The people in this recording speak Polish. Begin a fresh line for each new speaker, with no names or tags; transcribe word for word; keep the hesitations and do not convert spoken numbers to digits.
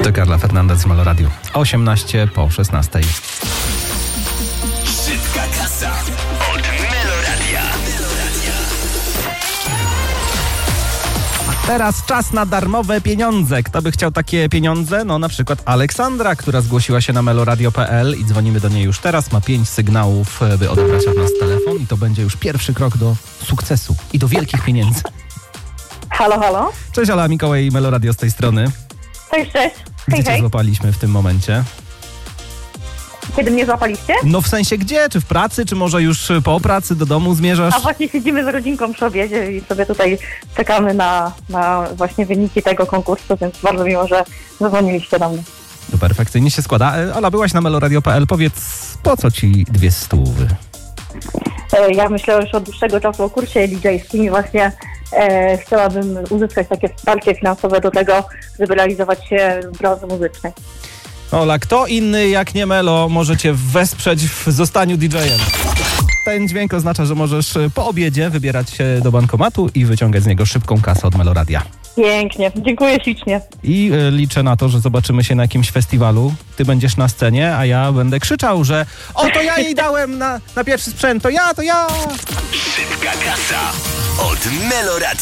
To Carla Fernandez z Melo Radio. osiemnaście po szesnastej.
Szybka kasa od Melo Radia.
Teraz czas na darmowe pieniądze. Kto by chciał takie pieniądze? No na przykład Aleksandra, która zgłosiła się na meloradio kropka pe el i dzwonimy do niej już teraz. Ma pięć sygnałów, by odebrać od nas telefon i to będzie już pierwszy krok do sukcesu i do wielkich pieniędzy.
Halo, halo.
Cześć, Ala, Mikołaj i Melo Radio z tej strony.
Cześć, cześć.
Gdzie
Hej,
cię
hej.
złapaliśmy w tym momencie?
Kiedy mnie złapaliście?
No w sensie gdzie? Czy w pracy? Czy może już po pracy do domu zmierzasz?
A właśnie siedzimy z rodzinką przy obiedzie i sobie tutaj czekamy na, na właśnie wyniki tego konkursu, więc bardzo miło, że zadzwoniliście do mnie.
To perfekcyjnie się składa. E, Ala, byłaś na meloradio kropka pe el. Powiedz, po co ci dwie stówy?
E, Ja myślę już od dłuższego czasu o kursie didżejskim i właśnie e, chciałabym uzyskać takie wsparcie finansowe do tego, żeby realizować się w drodze muzycznej.
Ola, kto inny jak nie Melo może cię wesprzeć w zostaniu didżejem? Ten dźwięk oznacza, że możesz po obiedzie wybierać się do bankomatu i wyciągać z niego szybką kasę od Meloradia.
Pięknie, dziękuję ślicznie.
I y, liczę na to, że zobaczymy się na jakimś festiwalu. Ty będziesz na scenie, a ja będę krzyczał, że o, to ja jej dałem na, na pierwszy sprzęt, to ja, to ja!
Szybka kasa od Melo Radia.